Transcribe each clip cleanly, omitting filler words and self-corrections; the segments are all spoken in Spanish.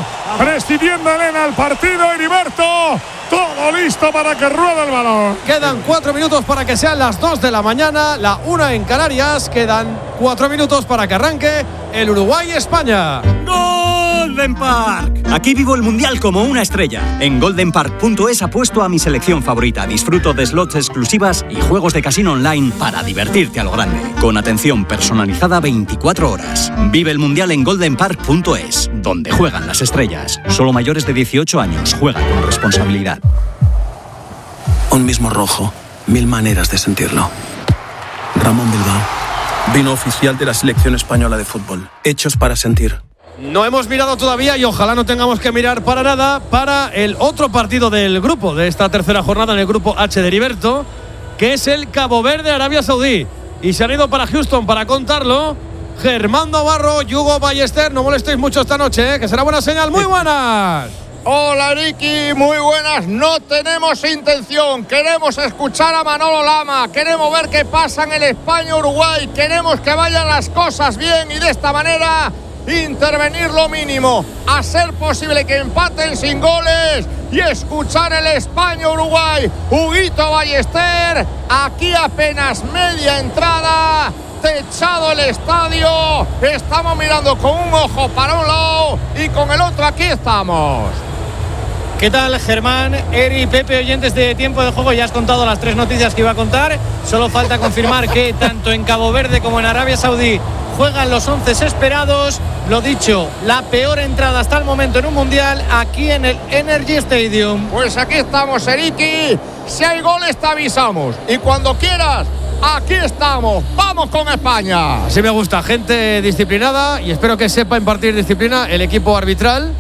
Elena. Presidiendo Elena el partido. Heriberto, todo listo para que ruede el balón. Quedan 4 minutos para que sean las 2 de la mañana, la 1 en Canarias. Quedan 4 minutos para que arranque el Uruguay-España. Golden Park. Aquí vivo el Mundial como una estrella. En goldenpark.es apuesto a mi selección favorita. Disfruto de slots exclusivas y juegos de casino online para divertirte a lo grande. Con atención personalizada 24 horas. Vive el Mundial en goldenpark.es, donde juegan las estrellas. Solo mayores de 18 años. Juega con responsabilidad. Un mismo rojo, 1000 maneras de sentirlo. Ramón Bilbao. Vino oficial de la selección española de fútbol. Hechos para sentir. No hemos mirado todavía y ojalá no tengamos que mirar para nada para el otro partido del grupo, de esta tercera jornada en el grupo H de Heriberto, que es el Cabo Verde-Arabia Saudí. Y se han ido para Houston para contarlo Germán Navarro, Hugo Ballester. No molestéis mucho esta noche, que será buena señal. Muy buenas. Hola Ricky, muy buenas. No tenemos intención, queremos escuchar a Manolo Lama, queremos ver qué pasa en el España-Uruguay, queremos que vayan las cosas bien y de esta manera intervenir lo mínimo, a ser posible que empaten sin goles y escuchar el España-Uruguay. Huguito Ballester, aquí apenas media entrada, techado el estadio, estamos mirando con un ojo para un lado y con el otro aquí estamos. ¿Qué tal, Germán, Eri, Pepe, oyentes de Tiempo de Juego? Ya has contado las 3 noticias que iba a contar. Solo falta confirmar que tanto en Cabo Verde como en Arabia Saudí juegan los 11 esperados. Lo dicho, la peor entrada hasta el momento en un mundial aquí en el Energy Stadium. Pues aquí estamos, Eriki. Si hay goles te avisamos. Y cuando quieras, aquí estamos. Vamos con España. Así me gusta, gente disciplinada y espero que sepa impartir disciplina el equipo arbitral.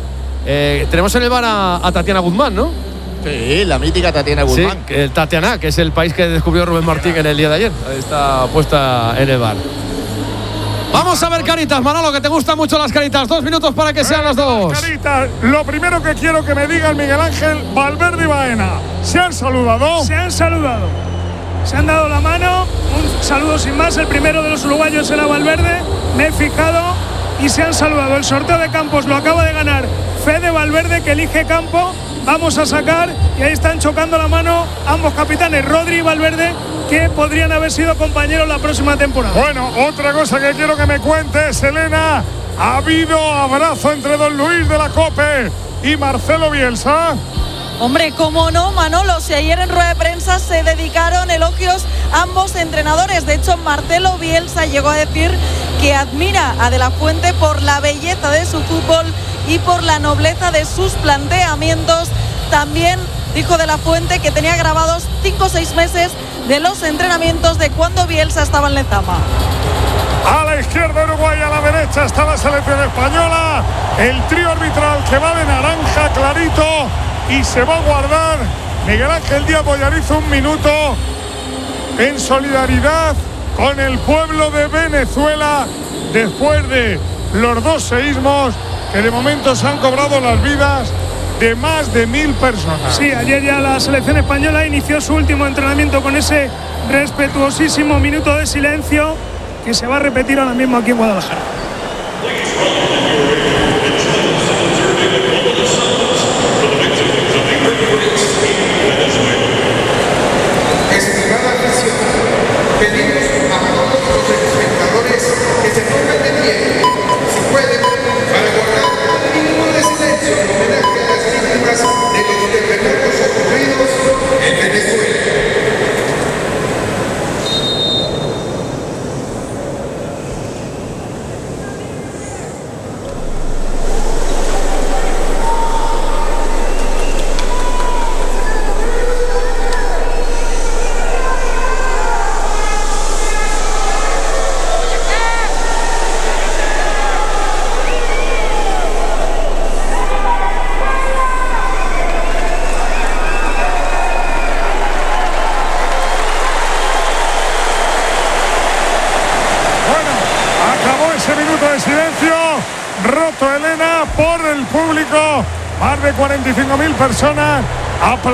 Tenemos en el bar a Tatiana Guzmán, ¿no? Sí, la mítica Tatiana Guzmán. Sí, el Tatiana, que es el país que descubrió Rubén Martín en el día de ayer. Está puesta en el bar. Vamos a ver caritas, Manolo, que te gustan mucho las caritas. 2 minutos para que sean las 2. Caritas, lo primero que quiero que me diga el Miguel Ángel, Valverde y Baena. ¿Se han saludado? Se han saludado. Se han dado la mano. Un saludo sin más. El primero de los uruguayos era Valverde. Me he fijado y se han saludado. El sorteo de campos lo acaba de ganar Fede Valverde, que elige campo. Vamos a sacar y ahí están chocando la mano ambos capitanes, Rodri y Valverde, que podrían haber sido compañeros la próxima temporada. Bueno, otra cosa que quiero que me cuentes, Elena, ¿ha habido abrazo entre don Luis de la Cope y Marcelo Bielsa? Hombre, cómo no, Manolo, si ayer en rueda de prensa se dedicaron elogios ambos entrenadores. De hecho, Marcelo Bielsa llegó a decir que admira a De la Fuente por la belleza de su fútbol y por la nobleza de sus planteamientos. También dijo De la Fuente que tenía grabados 5 o 6 meses de los entrenamientos de cuando Bielsa estaba en Lezama. A la izquierda Uruguay, a la derecha está la selección española. El trío arbitral que va de naranja clarito y se va a guardar Miguel Ángel Díaz Bollarizo 1 minuto en solidaridad con el pueblo de Venezuela después de los 2 seísmos que de momento se han cobrado las vidas de más de 1000 personas. Sí, ayer ya la selección española inició su último entrenamiento con ese respetuosísimo minuto de silencio que se va a repetir ahora mismo aquí en Guadalajara. Estimada afición, pedimos a todos los espectadores que se pongan de pie, si pueden, para guardar un minuto de silencio en homenaje a las víctimas de los terremotos ocurridos en Venezuela. Roto, Elena, por el público, más de 45.000 personas